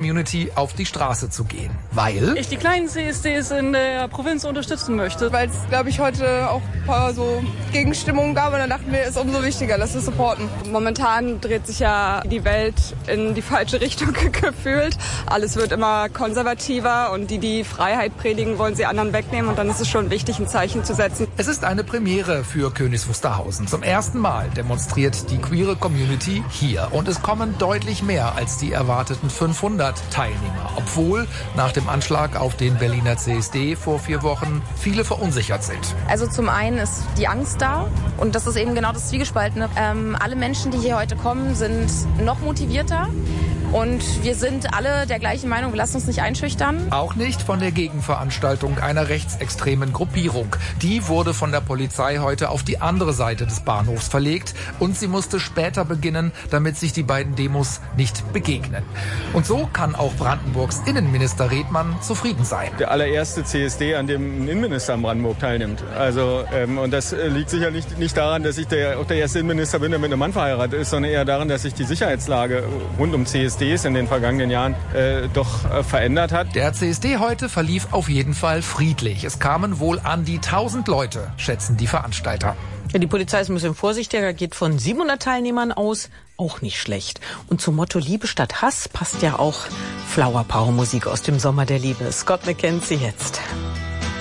Community auf die Straße zu gehen. Weil ich die kleinen CSDs in der Provinz unterstützen möchte. Weil es, glaube ich, heute auch ein paar so Gegenstimmungen gab und dann dachten wir, ist umso wichtiger, dass wir supporten. Momentan dreht sich ja die Welt in die falsche Richtung gefühlt. Alles wird immer konservativer und die Freiheit predigen, wollen sie anderen wegnehmen und dann ist es schon wichtig, ein Zeichen zu setzen. es ist eine Premiere für Königs Wusterhausen. Zum ersten Mal demonstriert die queere Community hier und es kommen deutlich mehr als die erwarteten 500 Teilnehmer, obwohl nach dem Anschlag auf den Berliner CSD vor 4 Wochen viele verunsichert sind. Also zum einen ist die Angst da und das ist eben genau das Zwiegespaltene. Alle Menschen, die hier heute kommen, sind noch motivierter und wir sind alle der gleichen Meinung, wir lassen uns nicht einschüchtern. Auch nicht von der Gegenveranstaltung einer rechtsextremen Gruppierung. Die wurde von der Polizei heute auf die andere Seite des Bahnhofs verlegt und sie musste später beginnen, damit sich die beiden Demos nicht begegnen. Und so kann auch Brandenburgs Innenminister Redmann zufrieden sein. Der allererste CSD, an dem ein Innenminister in Brandenburg teilnimmt. Also, und das liegt sicher nicht daran, dass ich auch der erste Innenminister bin, der mit einem Mann verheiratet ist, sondern eher daran, dass sich die Sicherheitslage rund um CSDs in den vergangenen Jahren doch verändert hat. Der CSD heute verlief auf jeden Fall friedlich. Es kamen wohl an die 1000 Leute, schätzen die Veranstalter. Ja, die Polizei ist ein bisschen vorsichtiger, geht von 700 Teilnehmern aus. Auch nicht schlecht. Und zum Motto Liebe statt Hass passt ja auch Flower Power Musik aus dem Sommer der Liebe. Scott McKenzie jetzt.